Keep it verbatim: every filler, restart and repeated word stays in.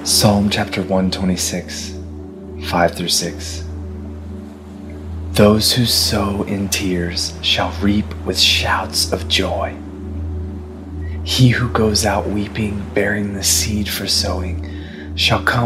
Psalm chapter one twenty-six, five through six. Those who sow in tears shall reap with shouts of joy. He who goes out weeping, bearing the seed for sowing, shall come